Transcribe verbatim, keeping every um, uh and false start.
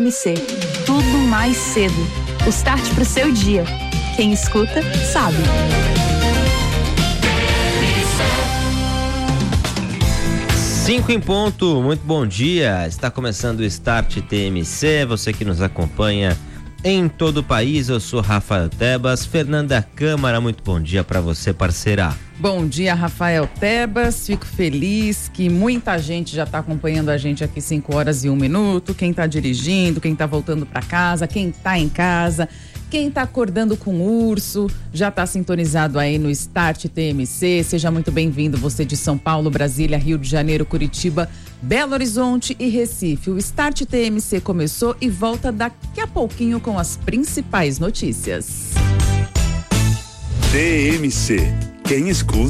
M C, tudo mais cedo. O start pro seu dia. Quem escuta, sabe. Cinco em ponto, muito bom dia. Está começando o Start T M C. Você que nos acompanha em todo o país. Eu sou Rafael Tebas. Fernanda Câmara, muito bom dia para você, parceira. Bom dia, Rafael Tebas. Fico feliz que muita gente já está acompanhando a gente aqui cinco horas e um minuto. Quem está dirigindo, quem está voltando para casa, quem está em casa, quem está acordando com o urso, já está sintonizado aí no Start T M C. Seja muito bem-vindo, você de São Paulo, Brasília, Rio de Janeiro, Curitiba, Belo Horizonte e Recife. O Start T M C começou e volta daqui a pouquinho com as principais notícias. T M C. Quem escuta